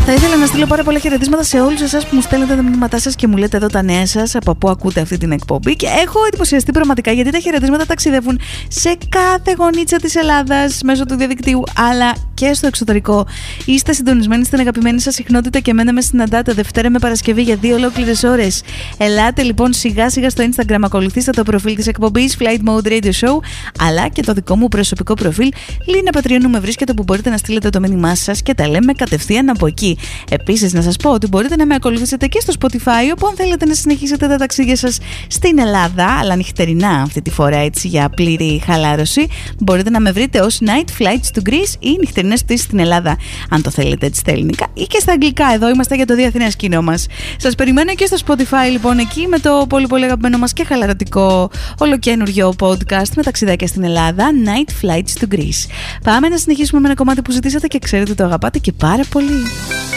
Θα ήθελα να στείλω πάρα πολλά χαιρετίσματα σε όλους εσάς που μου στέλνετε τα μηνύματά σας και μου λέτε εδώ τα νέα σας, από πού ακούτε αυτή την εκπομπή. Και έχω εντυπωσιαστεί πραγματικά γιατί τα χαιρετίσματα ταξιδεύουν σε κάθε γωνίτσα της Ελλάδας μέσω του διαδικτύου, αλλά και στο εξωτερικό. Είστε συντονισμένοι στην αγαπημένη σας συχνότητα και εμένα με συναντάτε Δευτέρα με Παρασκευή για 2 ολόκληρες ώρες. Ελάτε λοιπόν σιγά σιγά στο Instagram, ακολουθήστε το προφίλ της εκπομπής Flight Mode Radio Show, αλλά και το δικό μου προσωπικό προφίλ Λίνα Πατριώνου με βρίσκεται, που μπορείτε να στείλετε το μήνυμά σας και τα λέμε κατευθείαν από εκεί. Επίσης, να σας πω ότι μπορείτε να με ακολουθήσετε και στο Spotify, όπου αν θέλετε να συνεχίσετε τα ταξίδια σας στην Ελλάδα, αλλά νυχτερινά αυτή τη φορά, έτσι για πλήρη χαλάρωση, μπορείτε να με βρείτε ως Night Flights to Greece ή νυχτερινές πτήσεις στην Ελλάδα, αν το θέλετε έτσι στα ελληνικά ή και στα αγγλικά. Εδώ είμαστε για το διεθνές κοινό μας. Σας περιμένω και στο Spotify, λοιπόν, εκεί με το πολύ πολύ αγαπημένο μας και χαλαρωτικό ολοκένουργιο podcast με ταξιδάκια στην Ελλάδα, Night Flights to Greece. Πάμε να συνεχίσουμε με ένα κομμάτι που ζητήσατε και ξέρετε το αγαπάτε και πάρα πολύ.